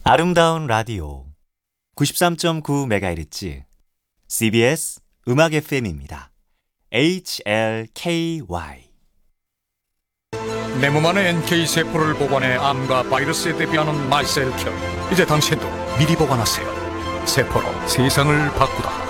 아름다운 라디오 93.9MHz CBS 음악 FM입니다. HLKY 내 몸 안에 NK세포를 보관해 암과 바이러스에 대비하는 마이셀 큐. 이제 당신도 미리 보관하세요. 세포로 세상을 바꾸다.